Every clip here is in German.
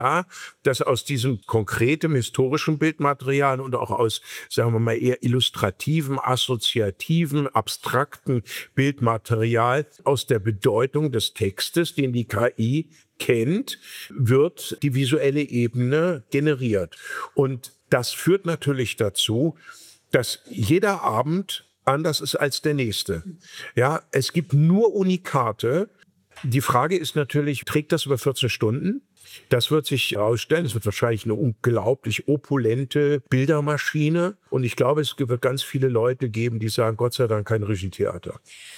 dass aus diesem konkreten historischen Bildmaterial und auch aus, sagen wir mal, eher illustrativen, assoziativen, abstrakten Bildmaterial, aus der Bedeutung des Textes, den die KI kennt, wird die visuelle Ebene generiert. Und das führt natürlich dazu, dass jeder Abend anders ist als der nächste. Ja, es gibt nur Unikate. Die Frage ist natürlich, trägt das über 14 Stunden? Das wird sich herausstellen. Es wird wahrscheinlich eine unglaublich opulente Bildermaschine. Und ich glaube, es wird ganz viele Leute geben, die sagen, Gott sei Dank kein Regietheater.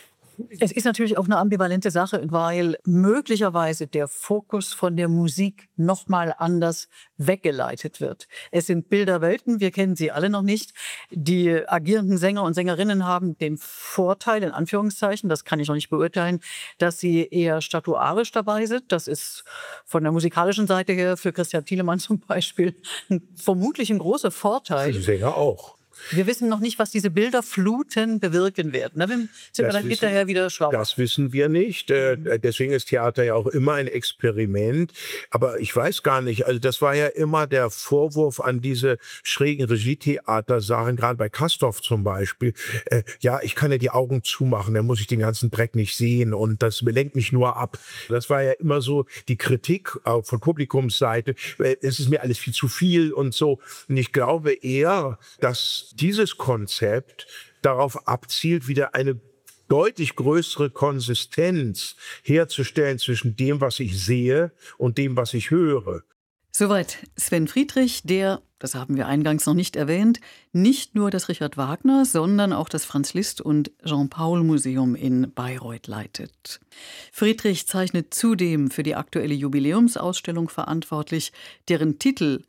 Es ist natürlich auch eine ambivalente Sache, weil möglicherweise der Fokus von der Musik noch mal anders weggeleitet wird. Es sind Bilderwelten, wir kennen sie alle noch nicht. Die agierenden Sänger und Sängerinnen haben den Vorteil, in Anführungszeichen, das kann ich noch nicht beurteilen, dass sie eher statuarisch dabei sind. Das ist von der musikalischen Seite her für Christian Thielemann zum Beispiel vermutlich ein großer Vorteil. Für die Sänger auch. Wir wissen noch nicht, was diese Bilderfluten bewirken werden. Wir sind dann hinterher wieder schlauer. Das wissen wir nicht. Deswegen ist Theater ja auch immer ein Experiment. Aber ich weiß gar nicht, also das war ja immer der Vorwurf an diese schrägen Regietheater-Sachen, gerade bei Castorf zum Beispiel. Ja, ich kann ja die Augen zumachen, dann muss ich den ganzen Dreck nicht sehen und das lenkt mich nur ab. Das war ja immer so die Kritik von Publikumsseite. Es ist mir alles viel zu viel und so. Und ich glaube eher, dass dieses Konzept darauf abzielt, wieder eine deutlich größere Konsistenz herzustellen zwischen dem, was ich sehe und dem, was ich höre. Soweit Sven Friedrich, der, das haben wir eingangs noch nicht erwähnt, nicht nur das Richard Wagner, sondern auch das Franz-Liszt- und Jean-Paul-Museum in Bayreuth leitet. Friedrich zeichnet zudem für die aktuelle Jubiläumsausstellung verantwortlich, deren Titel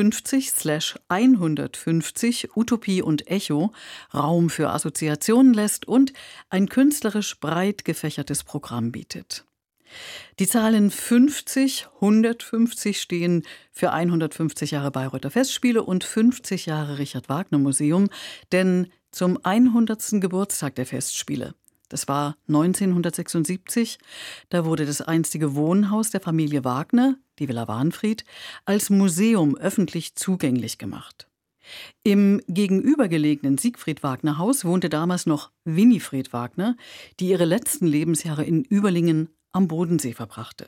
50/150 Utopie und Echo Raum für Assoziationen lässt und ein künstlerisch breit gefächertes Programm bietet. Die Zahlen 50, 150 stehen für 150 Jahre Bayreuther Festspiele und 50 Jahre Richard Wagner Museum, denn zum 100. Geburtstag der Festspiele, das war 1976, da wurde das einstige Wohnhaus der Familie Wagner, die Villa Wahnfried, als Museum öffentlich zugänglich gemacht. Im gegenübergelegenen Siegfried-Wagner-Haus wohnte damals noch Winifred Wagner, die ihre letzten Lebensjahre in Überlingen am Bodensee verbrachte.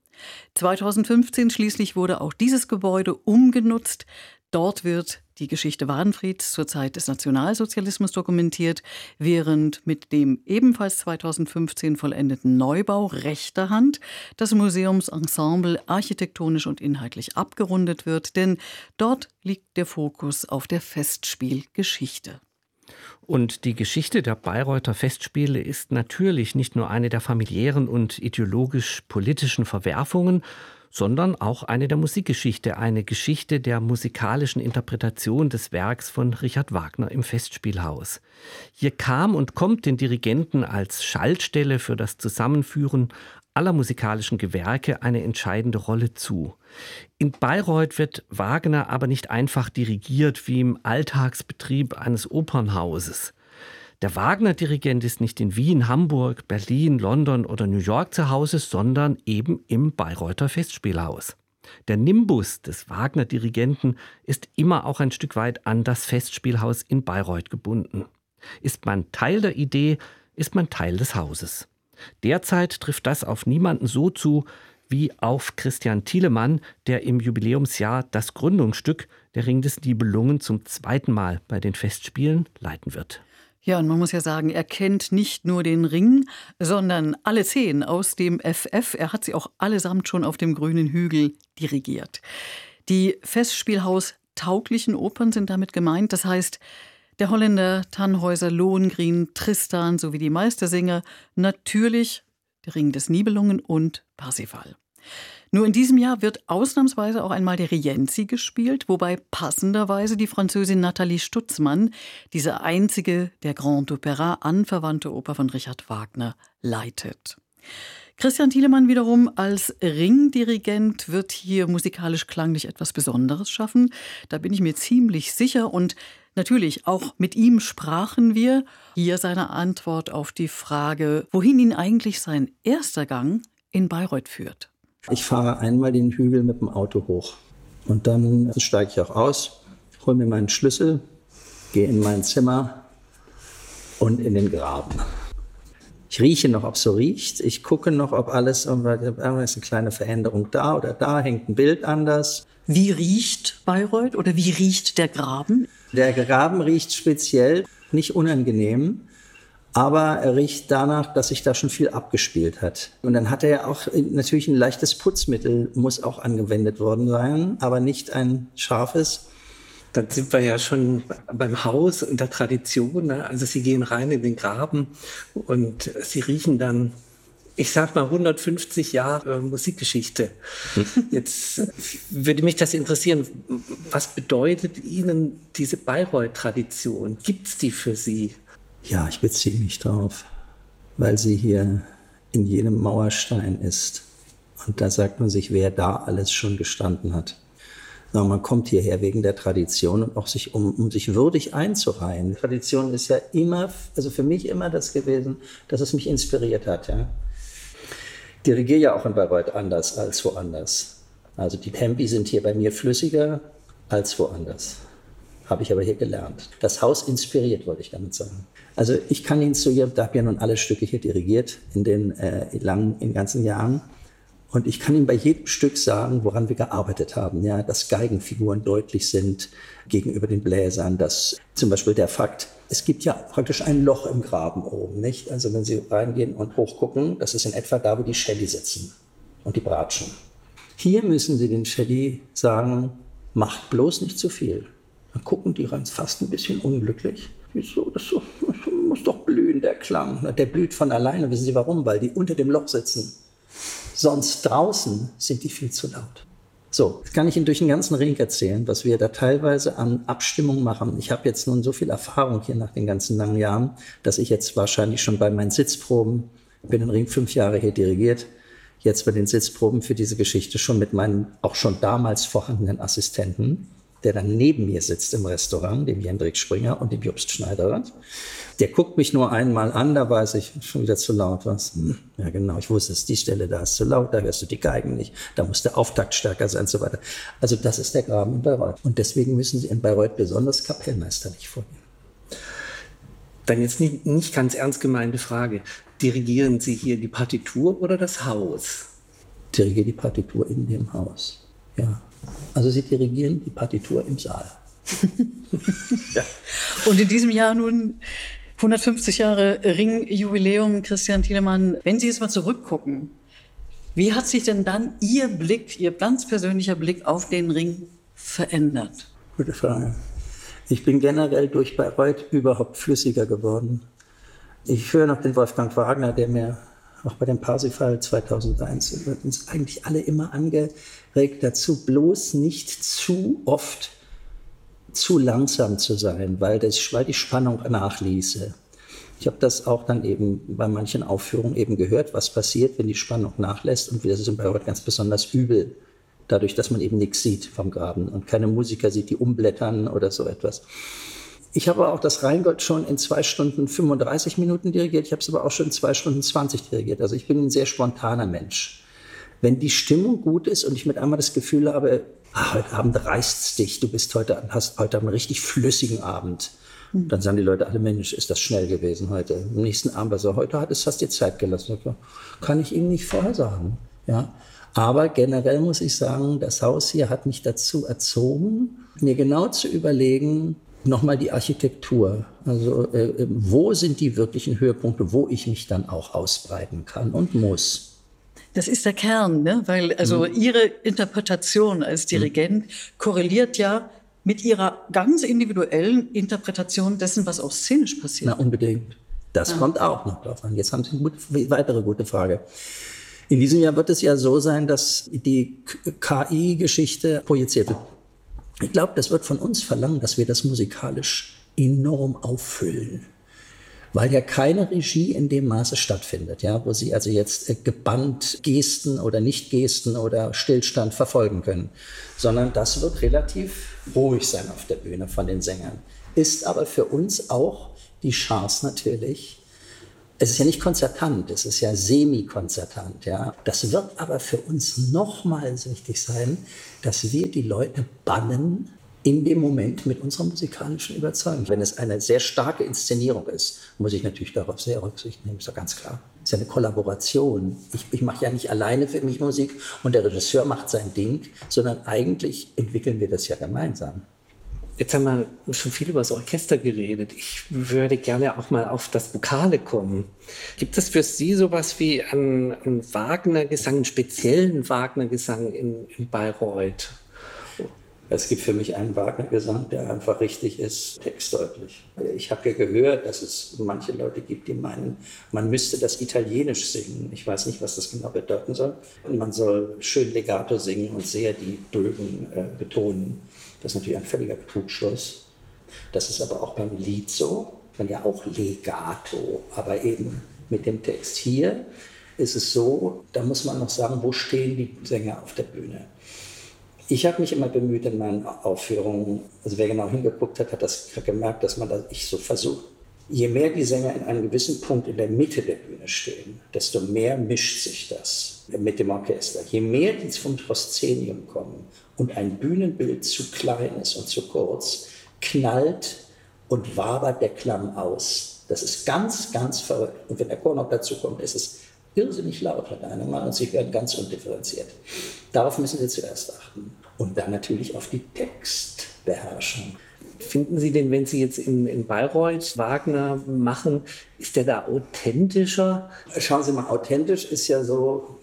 2015 schließlich wurde auch dieses Gebäude umgenutzt. Dort wird die Geschichte Wahnfrieds zur Zeit des Nationalsozialismus dokumentiert, während mit dem ebenfalls 2015 vollendeten Neubau rechter Hand das Museumsensemble architektonisch und inhaltlich abgerundet wird, denn dort liegt der Fokus auf der Festspielgeschichte. Und die Geschichte der Bayreuther Festspiele ist natürlich nicht nur eine der familiären und ideologisch-politischen Verwerfungen, sondern auch eine der Musikgeschichte, eine Geschichte der musikalischen Interpretation des Werks von Richard Wagner im Festspielhaus. Hier kam und kommt den Dirigenten als Schaltstelle für das Zusammenführen aller musikalischen Gewerke eine entscheidende Rolle zu. In Bayreuth wird Wagner aber nicht einfach dirigiert wie im Alltagsbetrieb eines Opernhauses. Der Wagner-Dirigent ist nicht in Wien, Hamburg, Berlin, London oder New York zu Hause, sondern eben im Bayreuther Festspielhaus. Der Nimbus des Wagner-Dirigenten ist immer auch ein Stück weit an das Festspielhaus in Bayreuth gebunden. Ist man Teil der Idee, ist man Teil des Hauses. Derzeit trifft das auf niemanden so zu wie auf Christian Thielemann, der im Jubiläumsjahr das Gründungsstück Der Ring des Nibelungen zum zweiten Mal bei den Festspielen leiten wird. Ja, und man muss ja sagen, er kennt nicht nur den Ring, sondern alle 10 aus dem FF. Er hat sie auch allesamt schon auf dem grünen Hügel dirigiert. Die Festspielhaus-tauglichen Opern sind damit gemeint. Das heißt, der Holländer, Tannhäuser, Lohengrin, Tristan sowie die Meistersinger, natürlich der Ring des Nibelungen und Parsifal. Nur in diesem Jahr wird ausnahmsweise auch einmal der Rienzi gespielt, wobei passenderweise die Französin Nathalie Stutzmann diese einzige der Grand Opéra anverwandte Oper von Richard Wagner leitet. Christian Thielemann wiederum als Ringdirigent wird hier musikalisch klanglich etwas Besonderes schaffen. Da bin ich mir ziemlich sicher und natürlich auch mit ihm sprachen wir. Hier seine Antwort auf die Frage, wohin ihn eigentlich sein erster Gang in Bayreuth führt. Ich fahre einmal den Hügel mit dem Auto hoch und dann steige ich auch aus, hole mir meinen Schlüssel, gehe in mein Zimmer und in den Graben. Ich rieche noch, ob es so riecht. Ich gucke noch, ob alles, ist eine kleine Veränderung da oder da, hängt ein Bild anders. Wie riecht Bayreuth oder wie riecht der Graben? Der Graben riecht speziell, nicht unangenehm, aber er riecht danach, dass sich da schon viel abgespielt hat. Und dann hat er ja auch natürlich ein leichtes Putzmittel, muss auch angewendet worden sein, aber nicht ein scharfes. Dann sind wir ja schon beim Haus und der Tradition. Ne? Also Sie gehen rein in den Graben und Sie riechen dann, ich sag mal, 150 Jahre Musikgeschichte. Jetzt würde mich das interessieren, was bedeutet Ihnen diese Bayreuth-Tradition? Gibt es die für Sie? Ja, ich beziehe mich drauf, weil sie hier in jedem Mauerstein ist. Und da sagt man sich, wer da alles schon gestanden hat. Man kommt hierher wegen der Tradition und auch um sich würdig einzureihen. Die Tradition ist ja immer, also für mich immer das gewesen, dass es mich inspiriert hat. Ja. Ich dirigiere ja auch in Bayreuth anders als woanders. Also die Tempi sind hier bei mir flüssiger als woanders. Habe ich aber hier gelernt. Das Haus inspiriert, wollte ich damit sagen. Also ich kann Ihnen zugeben, da habe ja nun alle Stücke hier dirigiert in den ganzen Jahren. Und ich kann Ihnen bei jedem Stück sagen, woran wir gearbeitet haben. Ja, dass Geigenfiguren deutlich sind gegenüber den Bläsern. Dass zum Beispiel der Fakt, es gibt ja praktisch ein Loch im Graben oben, nicht? Also wenn Sie reingehen und hochgucken, das ist in etwa da, wo die Shelly sitzen und die Bratschen. Hier müssen Sie den Shelly sagen, macht bloß nicht zu viel. Dann gucken die rein, fast ein bisschen unglücklich. Wieso? Das muss doch blühen, der Klang. Der blüht von alleine. Wissen Sie warum? Weil die unter dem Loch sitzen. Sonst draußen sind die viel zu laut. So, das kann ich Ihnen durch den ganzen Ring erzählen, was wir da teilweise an Abstimmung machen. Ich habe jetzt nun so viel Erfahrung hier nach den ganzen langen Jahren, dass ich jetzt wahrscheinlich schon bei meinen Sitzproben, ich bin den Ring 5 Jahre hier dirigiert, jetzt bei den Sitzproben für diese Geschichte schon mit meinen auch schon damals vorhandenen Assistenten, der dann neben mir sitzt im Restaurant, dem Jendrik Springer und dem Jobst Schneider. Der guckt mich nur einmal an, da weiß ich, schon wieder zu laut was. Ja genau, ich wusste es, die Stelle da ist zu laut, da hörst du die Geigen nicht, da muss der Auftakt stärker sein und so weiter. Also das ist der Graben in Bayreuth. Und deswegen müssen Sie in Bayreuth besonders kapellmeisterlich vorgehen. Dann jetzt nicht ganz ernst gemeinte Frage. Dirigieren Sie hier die Partitur oder das Haus? Dirigiere die Partitur in dem Haus, ja. Also Sie dirigieren die Partitur im Saal. Ja. Und in diesem Jahr nun 150 Jahre Ringjubiläum, Christian Thielemann. Wenn Sie jetzt mal zurückgucken, wie hat sich denn dann Ihr Blick, Ihr ganz persönlicher Blick auf den Ring verändert? Gute Frage. Ich bin generell durch Bayreuth überhaupt flüssiger geworden. Ich höre noch den Wolfgang Wagner, der mir auch bei dem Parsifal 2001 uns eigentlich alle immer angeregt dazu, bloß nicht zu oft zu langsam zu sein, weil die Spannung nachließe. Ich habe das auch dann eben bei manchen Aufführungen eben gehört, was passiert, wenn die Spannung nachlässt, und das ist in Bayreuth ganz besonders übel, dadurch, dass man eben nichts sieht vom Graben und keine Musiker sieht, die umblättern oder so etwas. Ich habe auch das Rheingold schon in 2 Stunden 35 Minuten dirigiert, ich habe es aber auch schon in 2 Stunden 20 dirigiert. Also ich bin ein sehr spontaner Mensch. Wenn die Stimmung gut ist und ich mit einmal das Gefühl habe, heute Abend reißt's dich, hast heute einen richtig flüssigen Abend, dann sagen die Leute alle, Mensch, ist das schnell gewesen heute. Am nächsten Abend, also heute hat es fast dir Zeit gelassen. Kann ich Ihnen nicht vorhersagen. Ja? Aber generell muss ich sagen, das Haus hier hat mich dazu erzogen, mir genau zu überlegen, nochmal die Architektur. Also wo sind die wirklichen Höhepunkte, wo ich mich dann auch ausbreiten kann und muss. Das ist der Kern, ne? Weil also Ihre Interpretation als Dirigent korreliert ja mit Ihrer ganz individuellen Interpretation dessen, was auch szenisch passiert. Na, unbedingt. Das kommt auch noch drauf an. Jetzt haben Sie eine weitere gute Frage. In diesem Jahr wird es ja so sein, dass die KI-Geschichte projiziert wird. Ich glaube, das wird von uns verlangen, dass wir das musikalisch enorm auffüllen. Weil ja keine Regie in dem Maße stattfindet, ja, wo Sie also jetzt gebannt Gesten oder Nicht-Gesten oder Stillstand verfolgen können. Sondern das wird relativ ruhig sein auf der Bühne von den Sängern. Ist aber für uns auch die Chance natürlich, Es ist ja nicht konzertant, es ist ja semi-konzertant. Ja. Das wird aber für uns nochmals wichtig sein, dass wir die Leute bannen in dem Moment mit unserer musikalischen Überzeugung. Wenn es eine sehr starke Inszenierung ist, muss ich natürlich darauf sehr Rücksicht nehmen, ist ja ganz klar. Es ist ja eine Kollaboration. Ich mache ja nicht alleine für mich Musik und der Regisseur macht sein Ding, sondern eigentlich entwickeln wir das ja gemeinsam. Jetzt haben wir schon viel über das Orchester geredet. Ich würde gerne auch mal auf das Vokale kommen. Gibt es für Sie sowas wie einen Wagner-Gesang, einen speziellen Wagner-Gesang in Bayreuth? Es gibt für mich einen Wagner-Gesang, der einfach richtig ist, textdeutlich. Ich habe ja gehört, dass es manche Leute gibt, die meinen, man müsste das Italienisch singen. Ich weiß nicht, was das genau bedeuten soll. Und man soll schön legato singen und sehr die Bögen betonen. Das ist natürlich ein völliger Trugschluss. Das ist aber auch beim Lied so. Man ja auch legato, aber eben mit dem Text. Hier ist es so, da muss man noch sagen, wo stehen die Sänger auf der Bühne? Ich habe mich immer bemüht in meinen Aufführungen, also wer genau hingeguckt hat, hat das gemerkt, dass ich so versuche. Je mehr die Sänger in einem gewissen Punkt in der Mitte der Bühne stehen, desto mehr mischt sich das mit dem Orchester. Je mehr die vom Proszenium kommen und ein Bühnenbild zu klein ist und zu kurz, knallt und wabert der Klang aus. Das ist ganz, ganz verrückt. Und wenn der Chor noch dazu kommt, ist es irrsinnig laut, hat einer mal, und sie werden ganz undifferenziert. Darauf müssen Sie zuerst achten. Und dann natürlich auf die Textbeherrschung. Finden Sie denn, wenn Sie jetzt in Bayreuth Wagner machen, ist der da authentischer? Schauen Sie mal, authentisch ist ja so,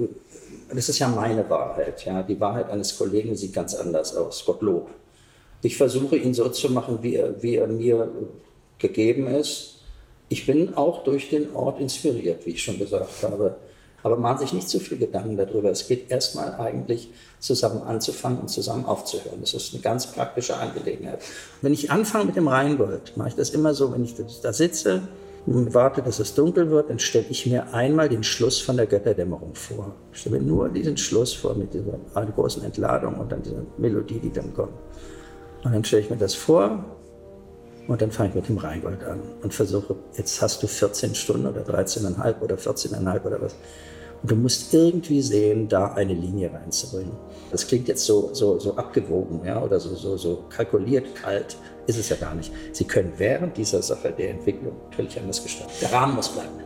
das ist ja meine Wahrheit. Ja? Die Wahrheit eines Kollegen sieht ganz anders aus, Gottlob. Ich versuche ihn so zu machen, wie er mir gegeben ist. Ich bin auch durch den Ort inspiriert, wie ich schon gesagt habe. Aber machen sich nicht zu viel Gedanken darüber. Es geht erstmal eigentlich zusammen anzufangen und zusammen aufzuhören. Das ist eine ganz praktische Angelegenheit. Wenn ich anfange mit dem Rheingold, mache ich das immer so, wenn ich da sitze und warte, dass es dunkel wird, dann stelle ich mir einmal den Schluss von der Götterdämmerung vor. Ich stelle mir nur diesen Schluss vor mit dieser großen Entladung und dann dieser Melodie, die dann kommt. Und dann stelle ich mir das vor. Und dann fange ich mit dem Rheingold an und versuche, jetzt hast du 14 Stunden oder 13,5 oder 14,5 oder was. Und du musst irgendwie sehen, da eine Linie reinzubringen. Das klingt jetzt so abgewogen, ja, oder so kalkuliert, kalt, ist es ja gar nicht. Sie können während dieser Sache der Entwicklung völlig anders gestalten. Der Rahmen muss bleiben.